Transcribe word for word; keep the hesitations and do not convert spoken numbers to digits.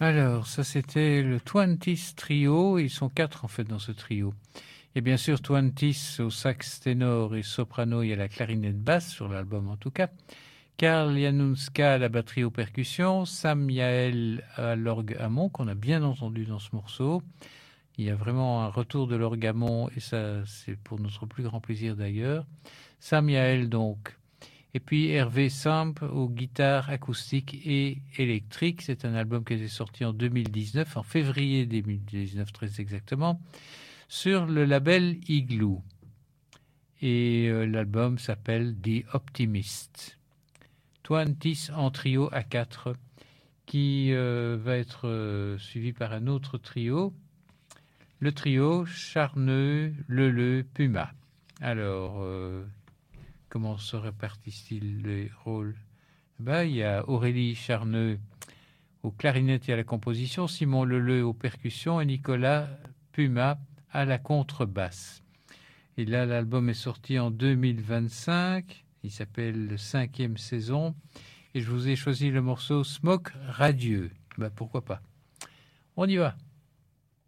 Alors, ça c'était le Twenties Trio. Ils sont quatre en fait dans ce trio. Et bien sûr, Twenties au sax ténor et soprano, il y a la clarinette basse sur l'album en tout cas. Karl Janunska à la batterie aux percussions, Sam Yael à l'orgue Hammond qu'on a bien entendu dans ce morceau. Il y a vraiment un retour de l'orgue Hammond et ça c'est pour notre plus grand plaisir d'ailleurs. Sam Yael donc. Et puis Hervé Samp aux guitares acoustiques et électriques. C'est un album qui était sorti en deux mille dix-neuf, en février deux mille dix-neuf très exactement, sur le label Igloo. Et euh, l'album s'appelle The Optimist. Twenties en trio à quatre qui euh, va être euh, suivi par un autre trio. Le trio Charneux, Leleu, Puma. Alors... Euh, Comment se répartissent-ils les rôles? Ben, il y a Aurélie Charneux aux clarinettes et à la composition, Simon Leleu aux percussions et Nicolas Puma à la contrebasse. Et là, l'album est sorti en deux mille vingt-cinq. Il s'appelle Cinquième saison. Et je vous ai choisi le morceau Smoke Radieux. Ben, pourquoi pas? On y va.